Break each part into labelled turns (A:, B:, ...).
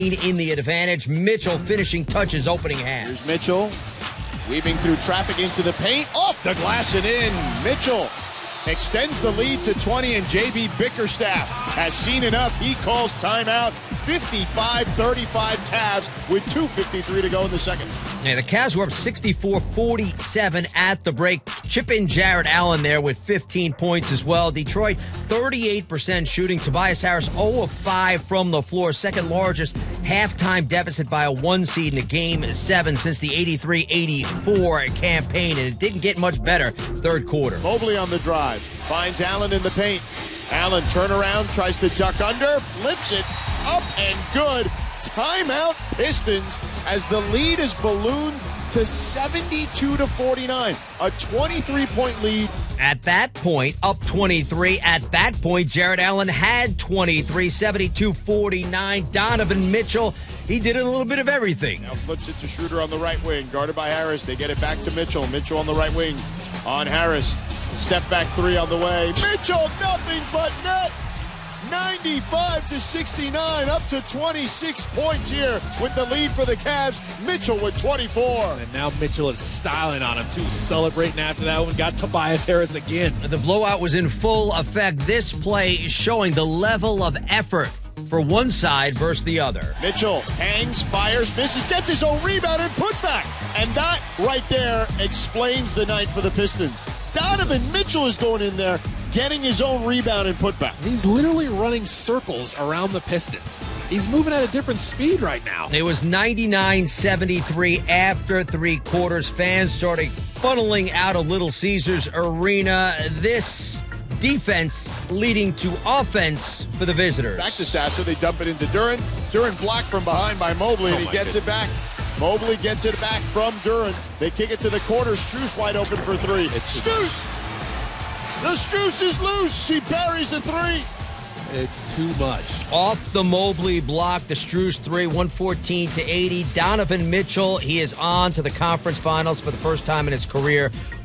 A: in the advantage. Mitchell finishing touches opening half.
B: Here's Mitchell weaving through traffic into the paint, off the glass and in. Mitchell extends the lead to 20, and J.B. Bickerstaff has seen enough. He calls timeout. 55-35 Cavs with 2:53 to go in the second.
A: Yeah, the Cavs were up 64-47 at the break. Chip in Jarrett Allen there with 15 points as well. Detroit, 38% shooting. Tobias Harris, 0 of 5 from the floor. Second largest halftime deficit by a 1 seed in a Game 7 since the 83-84 campaign, and it didn't get much better third quarter.
B: Mobley on the drive. Finds Allen in the paint. Allen turnaround, tries to duck under, flips it up and good. Timeout Pistons as the lead is ballooned to 72-49. A 23-point lead.
A: At that point, up 23. At that point, Jarrett Allen had 23, 72-49. Donovan Mitchell, he did a little bit of everything.
B: Now flips it to Schroeder on the right wing, guarded by Harris. They get it back to Mitchell. Mitchell on the right wing on Harris. Step back three on the way. Mitchell, nothing but net. 95-69, up to 26 points here with the lead for the Cavs. Mitchell with 24.
C: And now Mitchell is styling on him, too. Celebrating after that one. Got Tobias Harris again.
A: The blowout was in full effect. This play is showing the level of effort for one side versus the other.
B: Mitchell hangs, fires, misses, gets his own rebound and putback. And that right there explains the night for the Pistons. Donovan Mitchell is going in there, getting his own rebound and putback.
C: He's literally running circles around the Pistons. He's moving at a different speed right now.
A: It was 99-73 after three quarters. Fans started funneling out of Little Caesars Arena. This defense leading to offense for the visitors.
B: Back to Sasser. They dump it into Duren. Duren blocked from behind by Mobley, and he gets it back. Mobley gets it back from Duren. They kick it to the corner. Strus wide open for three. It's Strus! The Strus is loose. He buries a three.
C: It's too much.
A: Off the Mobley block, the Strus three, 114-80. Donovan Mitchell, he is on to the conference finals for the first time in his career.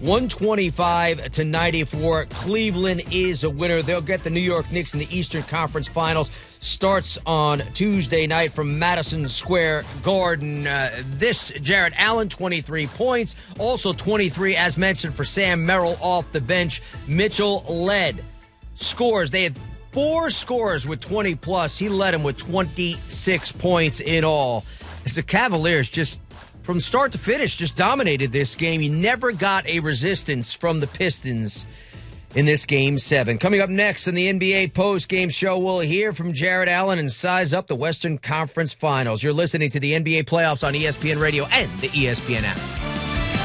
A: 125-94. Cleveland is a winner. They'll get the New York Knicks in the Eastern Conference Finals. Starts on Tuesday night from Madison Square Garden. This Jarrett Allen, 23 points. Also 23, as mentioned, for Sam Merrill off the bench. Mitchell led scores. They had 4 scorers with 20-plus. He led them with 26 points in all. As the Cavaliers just, from start to finish, just dominated this game. You never got a resistance from the Pistons in this Game 7. Coming up next in the NBA post-game show, we'll hear from Jarrett Allen and size up the Western Conference Finals. You're listening to the NBA playoffs on ESPN Radio and the ESPN app.